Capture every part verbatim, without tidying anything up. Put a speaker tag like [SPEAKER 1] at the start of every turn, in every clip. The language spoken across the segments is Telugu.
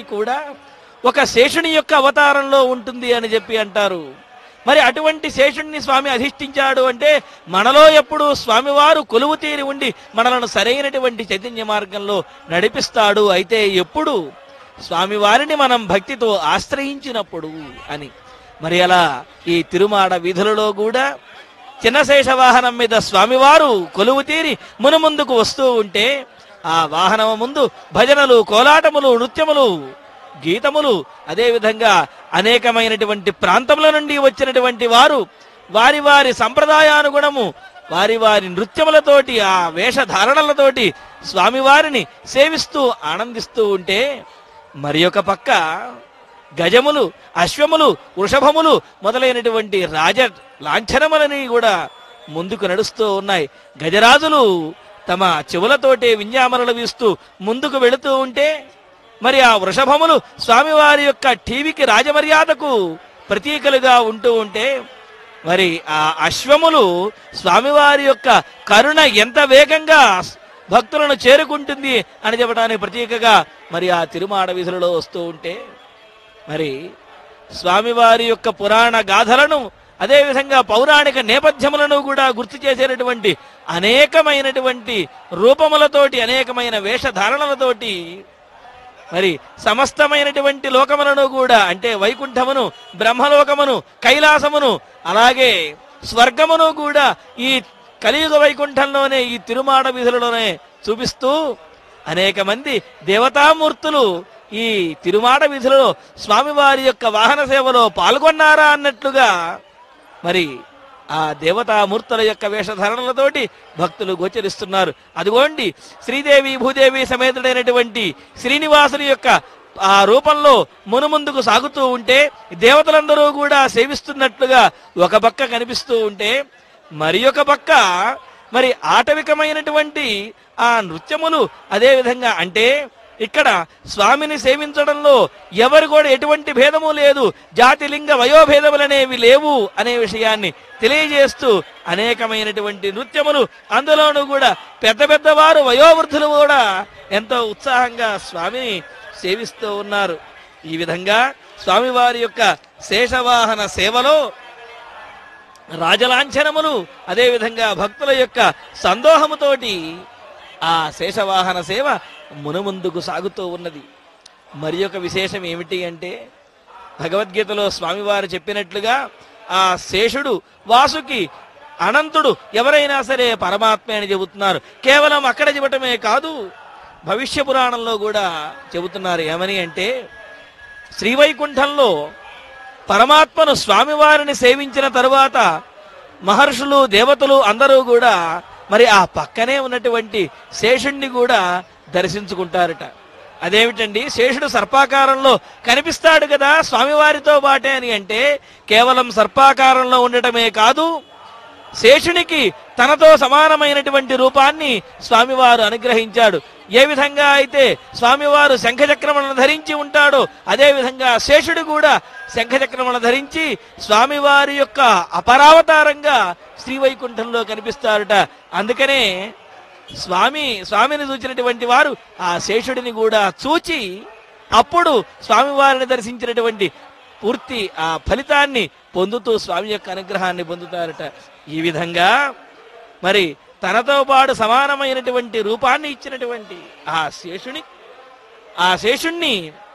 [SPEAKER 1] కూడా ఒక శేషుని యొక్క అవతారంలో ఉంటుంది అని చెప్పి అంటారు. మరి అటువంటి శేషుణ్ణి స్వామి అధిష్ఠించాడు అంటే మనలో ఎప్పుడు స్వామివారు కొలువు తీరి ఉండి మనలను సరైనటువంటి చైతన్య మార్గంలో నడిపిస్తాడు. అయితే ఎప్పుడు స్వామివారిని మనం భక్తితో ఆశ్రయించినప్పుడు అని. మరి అలా ఈ తిరుమాడ వీధులలో కూడా చిన్నశేష వాహనం మీద స్వామివారు కొలువు తీరి మునుముందుకు వస్తూ ఉంటే ఆ వాహనము ముందు భజనలు, కోలాటములు, నృత్యములు, గీతములు, అదేవిధంగా అనేకమైనటువంటి ప్రాంతముల నుండి వచ్చినటువంటి వారు వారి వారి సంప్రదాయానుగుణము వారి వారి నృత్యములతోటి ఆ వేషధారణలతోటి స్వామివారిని సేవిస్తూ ఆనందిస్తూ ఉంటే మరి ఒక పక్క గజములు, అశ్వములు, వృషభములు మొదలైనటువంటి రాజ లాంఛనములని కూడా ముందుకు నడుస్తూ ఉన్నాయి. గజరాజులు తమ చెవులతోటే వింజామరలు వీస్తూ ముందుకు వెళుతూ ఉంటే మరి ఆ వృషభములు స్వామివారి యొక్క టీవీకి రాజమర్యాదకు ప్రతీకలుగా ఉంటూ ఉంటే మరి ఆ అశ్వములు స్వామివారి యొక్క కరుణ ఎంత వేగంగా భక్తులను చేరుకుంటుంది అని చెప్పడానికి ప్రతీకగా మరి ఆ తిరుమాడ వీధులలో వస్తూ ఉంటే మరి స్వామివారి యొక్క పురాణ గాథలను అదేవిధంగా పౌరాణిక నేపథ్యములను కూడా గుర్తు చేసేటటువంటి అనేకమైనటువంటి రూపములతోటి అనేకమైన వేషధారణలతోటి మరి సమస్తమైనటువంటి లోకములను కూడా అంటే వైకుంఠమును, బ్రహ్మలోకమును, కైలాసమును, అలాగే స్వర్గమును కూడా ఈ కలియుగ వైకుంఠంలోనే ఈ తిరుమాడ వీధులలోనే చూపిస్తూ అనేక మంది దేవతామూర్తులు ఈ తిరుమాడ వీధులలో స్వామివారి యొక్క వాహన సేవలో పాల్గొన్నారా అన్నట్లుగా మరి ఆ దేవతామూర్తుల యొక్క వేషధారణలతోటి భక్తులు గోచరిస్తున్నారు. అదిగోండి శ్రీదేవి భూదేవి సమేతుడైనటువంటి శ్రీనివాసుని యొక్క ఆ రూపంలో మునుముందుకు సాగుతూ ఉంటే దేవతలందరూ కూడా సేవిస్తున్నట్లుగా ఒక పక్క కనిపిస్తూ ఉంటే మరి ఒక పక్క మరి ఆటవికమైనటువంటి ఆ నృత్యములు అదేవిధంగా అంటే ఇక్కడ స్వామిని సేవించడంలో ఎవరు కూడా ఎటువంటి భేదము లేదు, జాతి లింగ వయోభేదములనేవి లేవు అనే విషయాన్ని తెలియజేస్తూ అనేకమైనటువంటి నృత్యములు, అందులోనూ కూడా పెద్ద పెద్దవారు వయోవృద్ధులు కూడా ఎంతో ఉత్సాహంగా స్వామిని సేవిస్తూ ఉన్నారు. ఈ విధంగా స్వామివారి యొక్క శేషవాహన సేవలో రాజలాంఛనములు అదేవిధంగా భక్తుల యొక్క సందోహముతోటి ఆ శేషవాహన సేవ మునుముందుకు సాగుతూ ఉన్నది. మరి ఒక విశేషం ఏమిటి అంటే భగవద్గీతలో స్వామివారు చెప్పినట్లుగా ఆ శేషుడు వాసుకి అనంతుడు ఎవరైనా సరే పరమాత్మే అని చెబుతున్నారు. కేవలం అక్కడ చెప్పటమే కాదు, భవిష్య పురాణంలో కూడా చెబుతున్నారు. ఏమని అంటే శ్రీవైకుంఠంలో పరమాత్మను స్వామివారిని సేవించిన తరువాత మహర్షులు, దేవతలు అందరూ కూడా మరి ఆ పక్కనే ఉన్నటువంటి శేషుణ్ణి కూడా దర్శించుకుంటారట. అదేమిటండి, శేషుడు సర్పాకారంలో కనిపిస్తాడు కదా స్వామివారితో పాటే అని అంటే కేవలం సర్పాకారంలో ఉండటమే కాదు, శేషునికి తనతో సమానమైనటువంటి రూపాన్ని స్వామివారు అనుగ్రహించాడు. ఏ విధంగా అయితే స్వామివారు శంఖచక్రములను ధరించి ఉంటాడో అదేవిధంగా శేషుడు కూడా శంఖచక్రములను ధరించి స్వామివారి యొక్క అపరావతారంగా శ్రీవైకుంఠంలో కనిపిస్తారట. అందుకనే స్వామి స్వామిని చూచినటువంటి వారు ఆ శేషుడిని కూడా చూచి అప్పుడు స్వామివారిని దర్శించినటువంటి పూర్తి ఆ ఫలితాన్ని పొందుతూ స్వామి యొక్క అనుగ్రహాన్ని పొందుతారట. ఈ విధంగా మరి తనతో పాటు సమానమైనటువంటి రూపాన్ని ఇచ్చినటువంటి ఆ శేషుని ఆ శేషుణ్ణి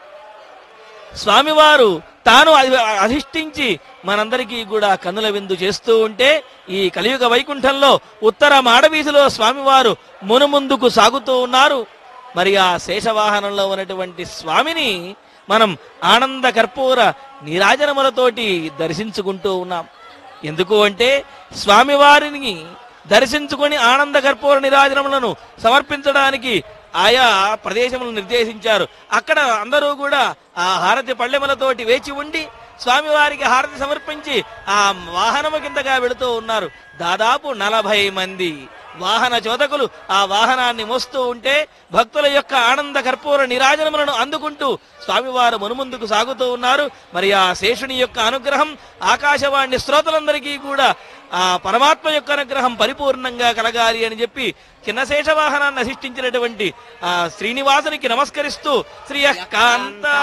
[SPEAKER 1] స్వామివారు తాను అధిష్ఠించి మనందరికీ కూడా కన్నుల విందు చేస్తూ ఉంటే ఈ కలియుగ వైకుంఠంలో ఉత్తర మాడవీధిలో స్వామివారు మునుముందుకు సాగుతూ ఉన్నారు. మరి ఆ శేషవాహనంలో ఉన్నటువంటి స్వామిని మనం ఆనంద కర్పూర నీరాజనములతోటి దర్శించుకుంటూ ఉన్నాం. ఎందుకు అంటే స్వామివారిని దర్శించుకొని ఆనంద కర్పూర నీరాజనములను సమర్పించడానికి ఆయా ప్రదేశములను నిర్దేశించారు. అక్కడ అందరూ కూడా ఆ హారతి పళ్ళెములతోటి వేచి ఉండి స్వామివారికి హారతి సమర్పించి ఆ వాహనము కిందగా వెళుతూ ఉన్నారు. దాదాపు నలభై మంది వాహన చోదకులు ఆ వాహనాన్ని మోస్తూ ఉంటే భక్తుల యొక్క ఆనంద కర్పూర నీరాజనములను అందుకుంటూ స్వామివారు మునుముందుకు సాగుతూ ఉన్నారు. మరి ఆ శేషుని యొక్క అనుగ్రహం ఆకాశవాణి శ్రోతలందరికీ కూడా ఆ పరమాత్మ యొక్క అనుగ్రహం పరిపూర్ణంగా కలగాలి అని చెప్పి చిన్నశేష వాహనాన్ని అధిష్ఠించినటువంటి ఆ శ్రీనివాసునికి నమస్కరిస్తూ శ్రీయకాంత